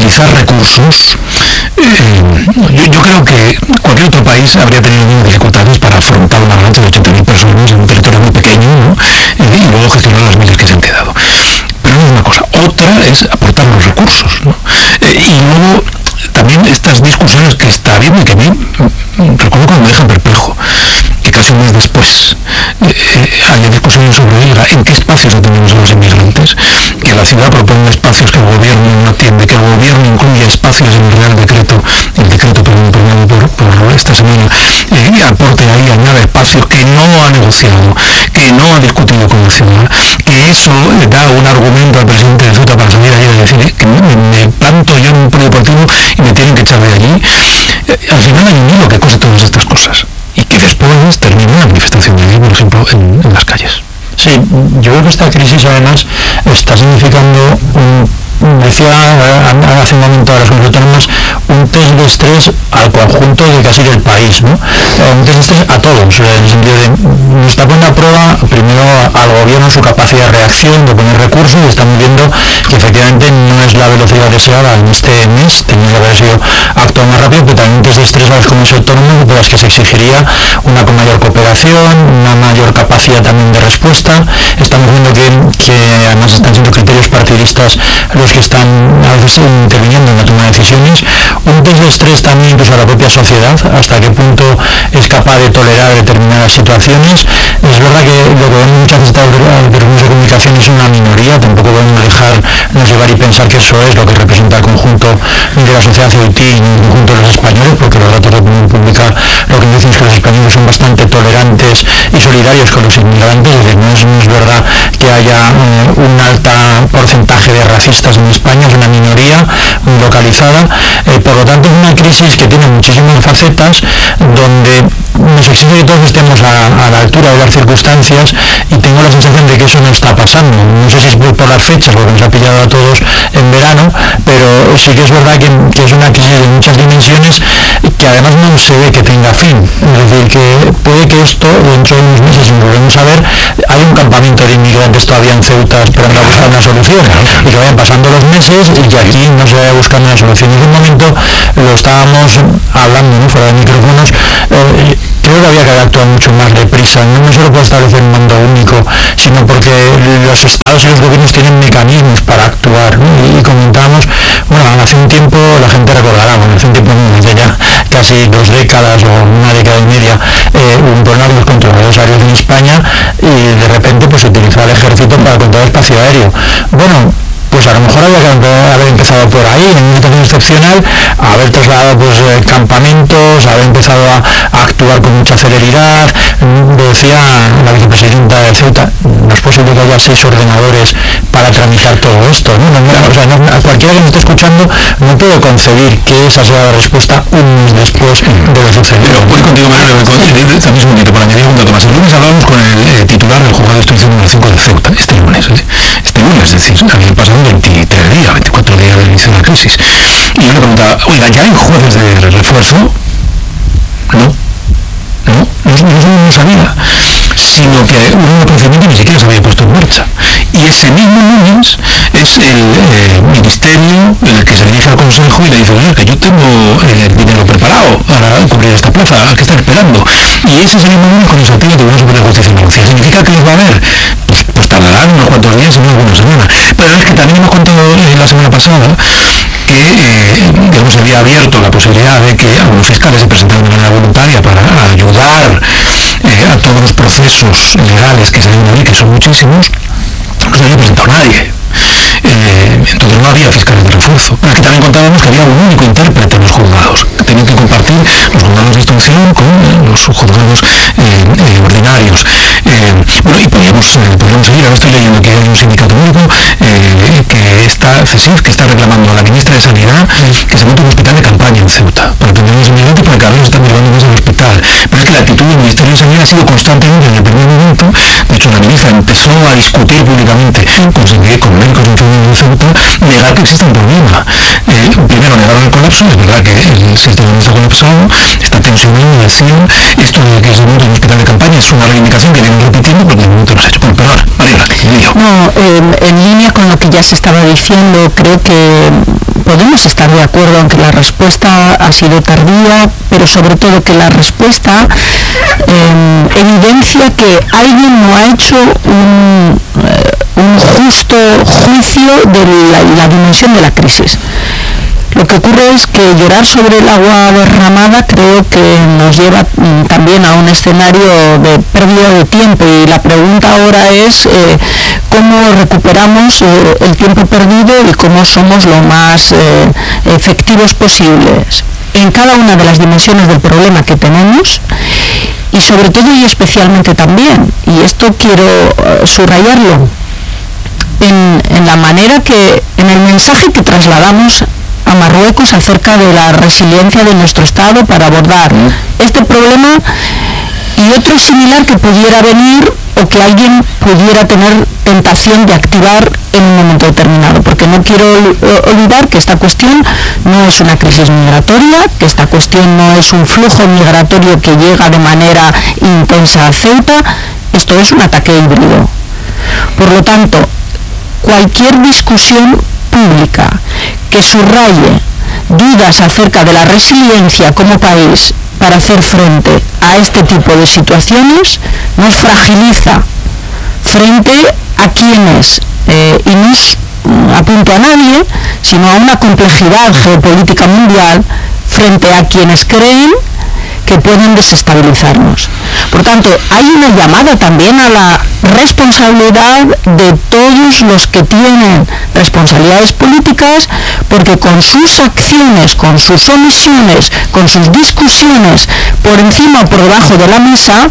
canalizar recursos. Yo creo que cualquier otro país habría tenido mismas dificultades para afrontar una avalancha de 80.000 personas en un territorio muy pequeño, ¿no? Y luego gestionar las miles que se han quedado. Pero no es una cosa. Otra es aportar los recursos, ¿no? Y luego también estas discusiones que está habiendo y que a mí recuerdo cuando me dejan perplejo, que casi un mes después hay discusiones sobre en qué espacios atendemos a los inmigrantes, que la ciudad propone espacios que el gobierno no atiende, que el gobierno incluye espacios en el Real Decreto, el decreto aprobado por esta semana, aporte ahí, añade espacios que no ha negociado, que no ha discutido con la ciudad, que eso da un argumento al presidente de Ceuta para salir allí y decir que me planto yo en un polideportivo y me tienen que echar de allí. Al final hay un hilo que cose todas estas cosas y que después termina una manifestación de allí, por ejemplo, en las calles. Sí, yo creo que esta crisis además está significando decía hace un momento a las comunidades autónomas, un test de estrés al conjunto de casi del país, ¿no? Un test de estrés a todos, en el sentido de nos está poniendo a prueba primero al gobierno su capacidad de reacción, de poner recursos, y estamos viendo que efectivamente no es la velocidad deseada en este mes, tenía que haber sido actuado más rápido, pero también un test de estrés a las comunidades autónomas de las que se exigiría una mayor cooperación, una mayor capacidad también de respuesta. Estamos viendo que además están siendo criterios partidistas los que están a veces interviniendo en la toma de decisiones. Un test de estrés también incluso a la propia sociedad, hasta qué punto es capaz de tolerar determinadas situaciones. Es verdad que lo que vemos muchas veces de los medios de comunicación es una minoría, tampoco podemos dejarnos llevar y pensar que eso es lo que representa el conjunto de la sociedad ceutí y el conjunto de los españoles, porque los datos de opinión pública lo que dicen es que los españoles son bastante tolerantes y solidarios con los inmigrantes, es decir, no es verdad que haya un alto porcentaje de racistas en España, es una minoría muy localizada, por lo tanto es una crisis que tiene muchísimas facetas, donde nos exige que todos estemos a la altura de las circunstancias, y tengo la sensación de que eso no está pasando. No sé si es por las fechas, porque nos ha pillado a todos en verano, pero sí que es verdad que es una crisis de muchas dimensiones que además no se ve que tenga fin. Es decir, que puede que esto dentro de unos meses, si nos volvemos a ver, hay un campamento de inmigrantes todavía en Ceuta esperando a buscar una solución, y que vayan pasando los meses y que aquí no se vaya buscando una solución. En un momento lo estábamos hablando, ¿no?, fuera de micrófonos, creo que había que actuar mucho más deprisa. No solo puede establecer un mando único, sino porque los estados y los gobiernos tienen mecanismos para actuar, ¿no? Y comentábamos, bueno, hace un tiempo la gente recordará, hace un tiempo, desde ya casi 2 décadas o una década y media, un problema con los controladores aéreos en España, y de repente pues se utilizó al ejército para controlar el espacio aéreo. Bueno, pues a lo mejor había que haber empezado por ahí, en una situación excepcional, haber trasladado campamentos, haber empezado a actuar con mucha celeridad. Decía la vicepresidenta de Ceuta, no es posible que haya 6 ordenadores para tramitar todo esto, ¿no? Cualquiera que me esté escuchando no puede concebir que esa sea la respuesta un mes después de lo sucedido. Voy contigo, Manuel, también un momento, por añadir un dato más. El lunes hablábamos con el titular del juzgado de instrucción número 5 de Ceuta, este lunes, es decir, habían pasado 23 días, 24 días del inicio de la crisis. Y yo le preguntaba, oiga, ¿ya hay jueces de refuerzo? No sabía, sino que un procedimiento ni siquiera se había puesto en marcha. Y ese mismo lunes es el ministerio el que se dirige al Consejo y le dice, oye, que yo tengo el dinero preparado para cubrir esta plaza, ¿qué están esperando? Y ese es el mismo lunes cuando se activa el Tribunal Superior de Justicia y Negociación. ¿Significa que les va a haber? Pues tardarán unos cuantos días y no alguna semana. Pero es que también hemos contado la semana pasada que digamos, se había abierto la posibilidad de que algunos fiscales se presentaran de manera voluntaria para ayudar a todos los procesos legales que se deben abrir, que son muchísimos. No se había presentado nadie. Entonces no había fiscales de refuerzo. Pero aquí también contábamos que había un único intérprete en los juzgados, que tenían que compartir los juzgados de instrucción con los juzgados ordinarios. Bueno, y podríamos seguir. Ahora estoy leyendo que hay un sindicato médico que está reclamando a la ministra de Sanidad que se monte un hospital de campaña en Ceuta para atender a los inmigrantes, porque cada vez están llevando más al hospital. Pero es que la actitud del Ministerio de Sanidad ha sido constantemente desde el primer momento. De hecho, la ministra empezó a discutir públicamente con médicos de Ceuta, negar que existe un problema. Primero, negar el colapso. Es verdad que el sistema no está colapsado, está tensionado, decían, esto de que es un hospital de campaña es una reivindicación que vienen repitiendo porque de momento no se ha hecho. Bueno, perdón, Mariola, no, en línea con lo que ya se estaba diciendo, creo que podemos estar de acuerdo, aunque la respuesta ha sido tardía, pero sobre todo que la respuesta evidencia que alguien no ha hecho un justo juicio de la dimensión de la crisis. Lo que ocurre es que llorar sobre el agua derramada creo que nos lleva también a un escenario de pérdida de tiempo, y la pregunta ahora es cómo recuperamos el tiempo perdido y cómo somos lo más efectivos posibles en cada una de las dimensiones del problema que tenemos, y sobre todo y especialmente también, y esto quiero subrayarlo, en la manera que, en el mensaje que trasladamos a Marruecos acerca de la resiliencia de nuestro Estado para abordar este problema y otro similar que pudiera venir o que alguien pudiera tener tentación de activar en un momento determinado, porque no quiero olvidar que esta cuestión no es una crisis migratoria, que esta cuestión no es un flujo migratorio que llega de manera intensa a Ceuta, esto es un ataque híbrido. Por lo tanto, cualquier discusión pública que subraye dudas acerca de la resiliencia como país para hacer frente a este tipo de situaciones nos fragiliza frente a quienes, y no apunto a nadie, sino a una complejidad geopolítica mundial frente a quienes creen que pueden desestabilizarnos. Por tanto, hay una llamada también a la responsabilidad de todos los que tienen responsabilidades políticas, porque con sus acciones, con sus omisiones, con sus discusiones por encima o por debajo de la mesa,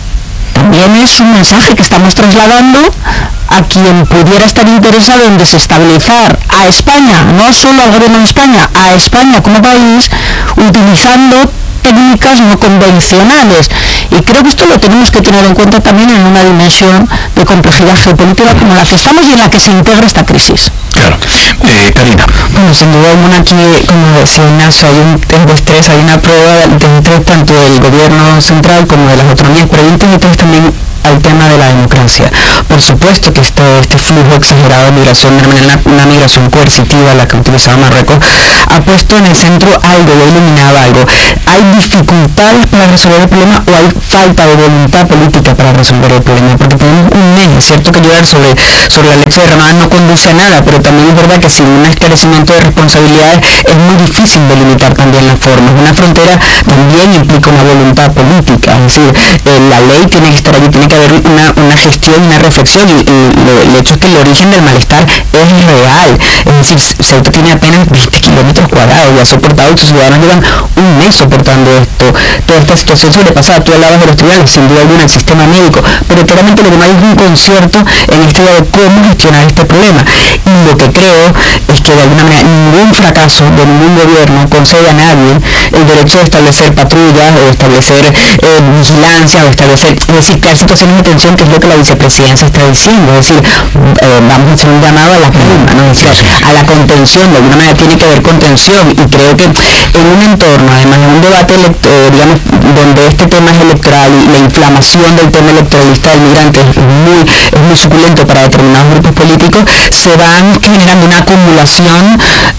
también es un mensaje que estamos trasladando a quien pudiera estar interesado en desestabilizar a España, no solo al gobierno de España, a España como país, utilizando técnicas no convencionales. Y creo que esto lo tenemos que tener en cuenta también en una dimensión de complejidad geopolítica como la que estamos y en la que se integra esta crisis. Claro. Karina. Bueno, sin duda alguna aquí, como decía Ignacio, hay un test de estrés, hay una prueba de estrés tanto del gobierno central como de las autonomías, pero hay un test de estrés también al tema de la democracia. Por supuesto que este flujo exagerado de migración, una migración coercitiva, la que utilizaba Marruecos, ha puesto en el centro algo, ha iluminado algo. Hay dificultades para resolver el problema o hay falta de voluntad política para resolver el problema, porque tenemos un mes. Es cierto que llorar sobre la leche derramada no conduce a nada, pero también es verdad que sin un esclarecimiento de responsabilidades es muy difícil delimitar también las formas. Una frontera también implica una voluntad política, es decir, la ley tiene que estar allí, tiene que haber una gestión, una reflexión, y el hecho es que el origen del malestar es real. Es decir, Ceuta tiene apenas 20 kilómetros cuadrados y ha soportado, sus ciudadanos llevan un mes soportando toda esta situación sobrepasada. Tú hablabas de los tribunales, sin duda alguna el sistema médico, pero claramente lo que no hay es un concierto en esta idea de cómo gestionar este problema. Y lo que creo es que de alguna manera ningún fracaso de ningún gobierno concede a nadie el derecho de establecer patrullas o establecer vigilancia o establecer, es decir, crear situaciones de tensión, que es lo que la vicepresidencia está diciendo. Es decir, vamos a hacer un llamado a la calma, ¿no? Es decir, a la contención. De alguna manera tiene que haber contención, y creo que en un entorno, además de un debate digamos, donde este tema es electoral y la inflamación del tema electoralista del migrante es muy suculento para determinados grupos políticos, se van generando una acumulación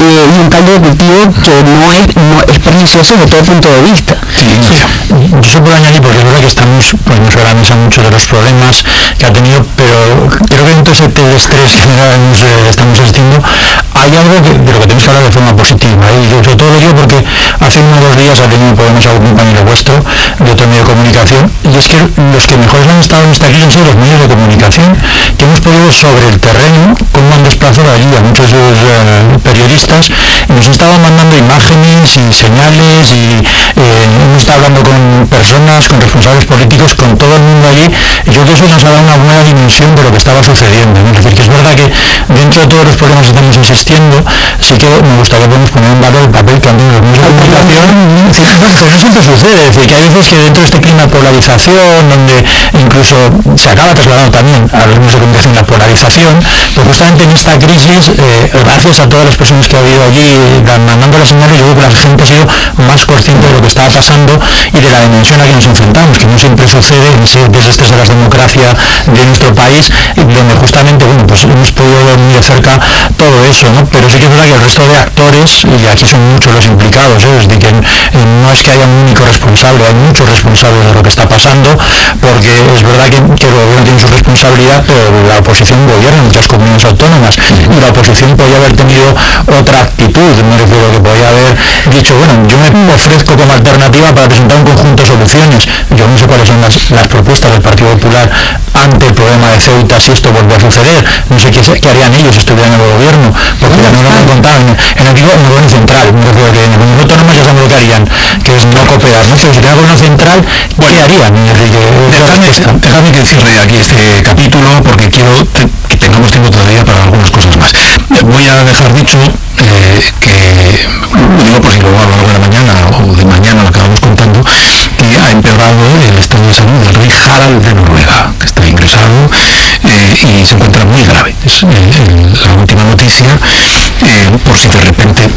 y un caldo de cultivo que no es pernicioso desde todo punto de vista. Yo se puedo añadir, porque es verdad que estamos poniendo sobre la mesa muchos de los problemas que ha tenido, pero creo que en todo ese estrés general estamos asistiendo, hay algo de lo que tenemos que hablar de forma positiva, y sobre todo lo digo porque hace 1 o 2 días ha tenido problemas a un compañero vuestro de otro medio de comunicación, y es que los que mejores han estado en esta crisis han sido los medios de comunicación, que hemos podido sobre el terreno cómo han desplazado allí a muchos periodistas, y nos estaban mandando imágenes y señales, y hemos estado hablando con personas, con responsables políticos, con todo el mundo allí, y yo creo que eso nos ha dado una buena dimensión de lo que estaba sucediendo, ¿no? Es decir, que es verdad que dentro de todos los problemas que estamos asistiendo, sí que me gustaría poner en valor el papel que han tenido los medios de comunicación Sí, pero no siempre sucede, es decir, que hay veces que dentro de este clima de polarización, donde incluso se acaba trasladando también a los medios de comunicación la polarización, pues justamente en esta crisis, gracias a todas las personas que ha habido allí mandando las señales, yo creo que la gente ha sido más consciente de lo que estaba pasando y de la dimensión a la que nos enfrentamos, que no siempre sucede en ese desastre de la democracia de nuestro país, donde justamente, bueno, pues hemos podido ver muy de cerca todo eso, ¿no? Pero sí que es verdad que el resto de actores, y aquí son muchos los implicados, es decir, que no es que haya un único responsable, hay muchos responsables de lo que está pasando, porque es verdad que el gobierno tiene su responsabilidad, pero la oposición gobierna en muchas comunidades autónomas, y la oposición podría haber tenido otra actitud, me refiero que podría haber dicho, bueno, yo me ofrezco como alternativa para presentar un conjunto de soluciones. Yo no sé cuáles son las propuestas del Partido Popular ante el problema de Ceuta si esto vuelve a suceder. No sé qué harían ellos si estuvieran en el gobierno, porque ya no lo han contado en el gobierno central. Me refiero que en el gobierno autónomo ya saben lo que harían, que es no cooperar, ¿no? Pero si tiene el gobierno central, ¿qué harían? Déjame que cierre aquí este capítulo, porque quiero que tengamos tiempo todavía para algunas cosas más. Voy a dejar dicho que, digo por si luego a lo largo de la mañana o de mañana lo acabamos contando, que ha empeorado el estado de salud del rey Harald de Noruega, que está ingresado y se encuentra muy grave. Es la última noticia, por si de repente